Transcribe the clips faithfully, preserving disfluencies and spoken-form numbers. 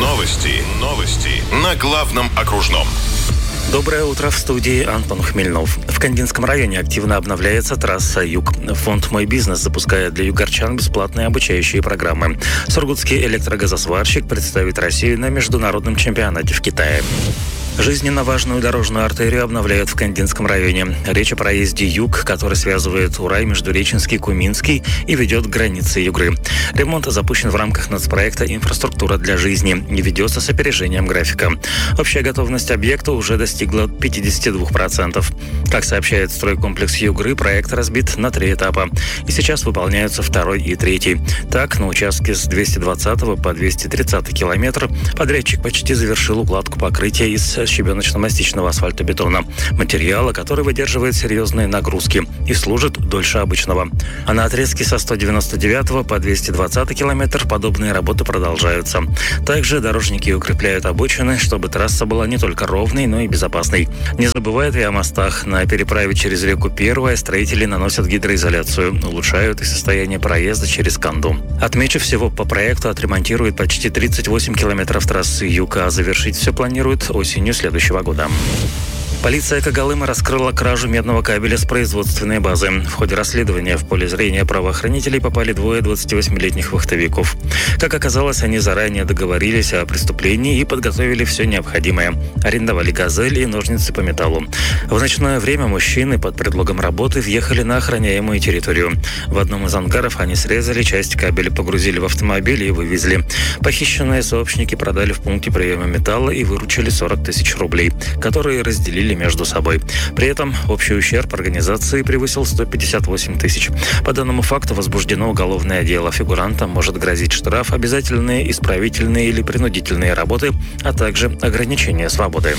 Новости. Новости на главном окружном. Доброе утро, в студии Антон Хмельнов. В Кандинском районе активно обновляется трасса «Юг». Фонд «Мой бизнес» запускает для югорчан бесплатные обучающие программы. Сургутский электрогазосварщик представит Россию на международном чемпионате в Китае. Жизненно важную дорожную артерию обновляют в Кандинском районе. Речь о проезде «Юг», который связывает Урай, Междуреченский, Куминский и ведет к границе Югры. Ремонт запущен в рамках нацпроекта «Инфраструктура для жизни» и ведется с опережением графика. Общая готовность объекта уже достигла пятьдесят два процента. Как сообщает стройкомплекс Югры, проект разбит на три этапа. И сейчас выполняются второй и третий. Так, на участке с двести двадцатого по двести тридцатый километр подрядчик почти завершил укладку покрытия из щебеночно-мастичного асфальтобетона, материала, который выдерживает серьезные нагрузки и служит дольше обычного. А на отрезке со сто девяносто девятого по двести двадцатый километр подобные работы продолжаются. Также дорожники укрепляют обочины, чтобы трасса была не только ровной, но и безопасной. Не забывают и о мостах. На переправе через реку Первая строители наносят гидроизоляцию, улучшают и состояние проезда через Канду. Отмечу, всего по проекту отремонтируют почти тридцать восемь километров трассы «Юг», а завершить все планируют осенью следующего года. Полиция Когалыма раскрыла кражу медного кабеля с производственной базы. В ходе расследования в поле зрения правоохранителей попали двое двадцативосьмилетних вахтовиков. Как оказалось, они заранее договорились о преступлении и подготовили все необходимое. Арендовали газель и ножницы по металлу. В ночное время мужчины под предлогом работы въехали на охраняемую территорию. В одном из ангаров они срезали часть кабеля, погрузили в автомобиль и вывезли. Похищенные сообщники продали в пункте приема металла и выручили сорок тысяч рублей, которые разделили между собой. При этом общий ущерб организации превысил сто пятьдесят восемь тысяч. По данному факту возбуждено уголовное дело. Фигурантам может грозить штраф, обязательные исправительные или принудительные работы, а также ограничение свободы.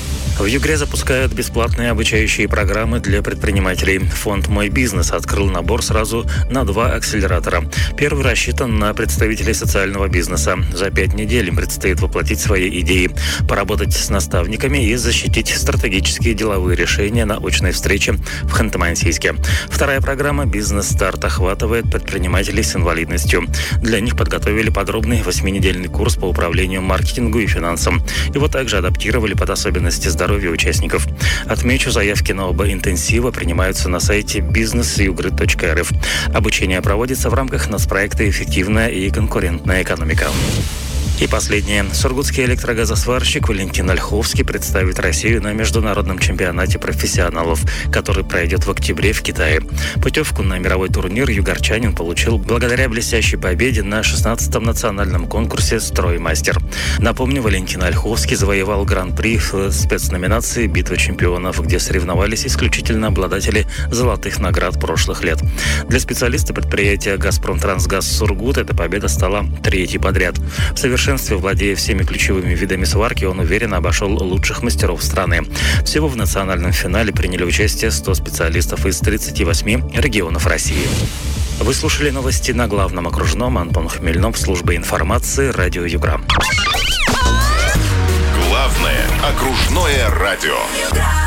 В Югре запускают бесплатные обучающие программы для предпринимателей. Фонд «Мой бизнес» открыл набор сразу на два акселератора. Первый рассчитан на представителей социального бизнеса. За пять недель им предстоит воплотить свои идеи, поработать с наставниками и защитить стратегические деловые решения на очной встрече в Ханты-Мансийске. Вторая программа «Бизнес-старт» охватывает предпринимателей с инвалидностью. Для них подготовили подробный восьминедельный курс по управлению, маркетингу и финансам. Его также адаптировали под особенности здоровья участников. Отмечу, заявки на оба интенсива принимаются на сайте бизнес югры точка эр эф. Обучение проводится в рамках нацпроекта «Эффективная и конкурентная экономика». И последнее. Сургутский электрогазосварщик Валентин Ольховский представит Россию на международном чемпионате профессионалов, который пройдет в октябре в Китае. Путевку на мировой турнир югорчанин получил благодаря блестящей победе на шестнадцатом национальном конкурсе «Строймастер». Напомню, Валентин Ольховский завоевал гран-при в спецноминации «Битва чемпионов», где соревновались исключительно обладатели золотых наград прошлых лет. Для специалиста предприятия «Газпромтрансгаз Сургут» эта победа стала третьей подряд. В совершенстве владея всеми ключевыми видами сварки, он уверенно обошел лучших мастеров страны. Всего в национальном финале приняли участие сто специалистов из тридцати восьми регионов России. Вы слушали новости на главном окружном. Антон Хмельнов, служба информации, радио Югра. Главное окружное радио.